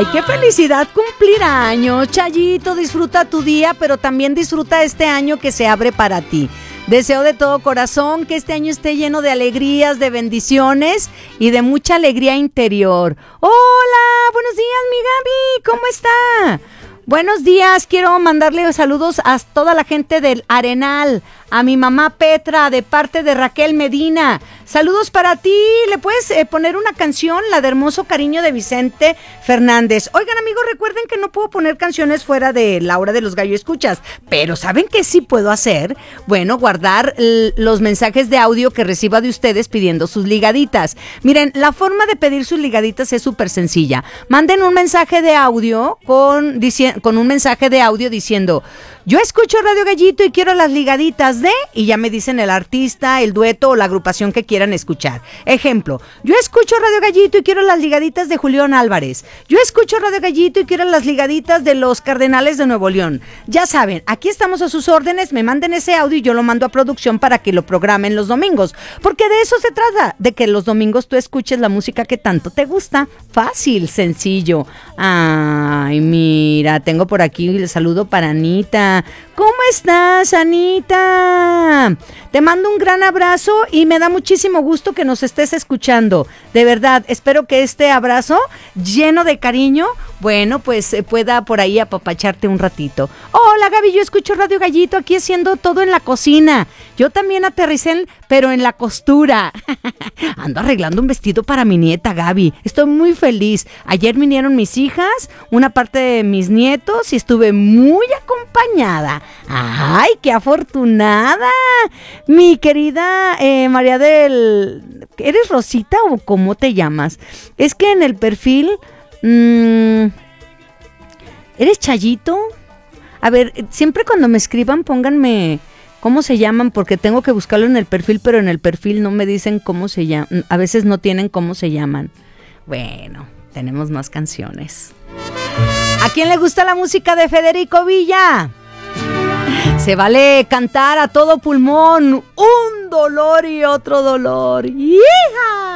Ay, qué felicidad cumplir años, Chayito. Disfruta tu día, pero también disfruta este año que se abre para ti. Deseo de todo corazón que este año esté lleno de alegrías, de bendiciones y de mucha alegría interior. Hola, buenos días, mi Gaby, ¿cómo está? Buenos días, quiero mandarle saludos a toda la gente del Arenal, a mi mamá Petra, de parte de Raquel Medina. Saludos para ti, ¿le puedes poner una canción? La de Hermoso Cariño de Vicente Fernández. Oigan, amigos, recuerden que no puedo poner canciones fuera de la hora de los gallo escuchas, pero ¿saben qué sí puedo hacer? Bueno, guardar los mensajes de audio que reciba de ustedes pidiendo sus ligaditas. Miren, la forma de pedir sus ligaditas es súper sencilla. Manden un mensaje de audio con un mensaje de audio diciendo: yo escucho Radio Gallito y quiero las ligaditas de, y ya me dicen el artista, el dueto o la agrupación que quieran escuchar. Ejemplo, yo escucho Radio Gallito y quiero las ligaditas de Julián Álvarez. Yo escucho Radio Gallito y quiero las ligaditas de los Cardenales de Nuevo León. Ya saben, aquí estamos a sus órdenes, me manden ese audio y yo lo mando a producción para que lo programen los domingos. Porque de eso se trata, de que los domingos tú escuches la música que tanto te gusta. Fácil, sencillo. Ay, mira, tengo por aquí el saludo para Anita. ¿Cómo estás, Anita? Te mando un gran abrazo y me da muchísimo gusto que nos estés escuchando. De verdad, espero que este abrazo lleno de cariño, bueno, pues pueda por ahí apapacharte un ratito. Hola, Gaby, yo escucho Radio Gallito aquí haciendo todo en la cocina. Yo también aterricé, pero en la costura. Ando arreglando un vestido para mi nieta, Gaby. Estoy muy feliz. Ayer vinieron mis hijas, una parte de mis nietos y estuve muy acompañada. ¡Ay, qué afortunada! Mi querida María del... ¿Eres Rosita o cómo te llamas? Es que en el perfil... ¿Eres Chayito? A ver, siempre cuando me escriban pónganme cómo se llaman, porque tengo que buscarlo en el perfil, pero en el perfil no me dicen cómo se llaman. A veces no tienen cómo se llaman. Bueno, tenemos más canciones. ¿A quién le gusta la música de Federico Villa? Se vale cantar a todo pulmón, un dolor y otro dolor. ¡Hija!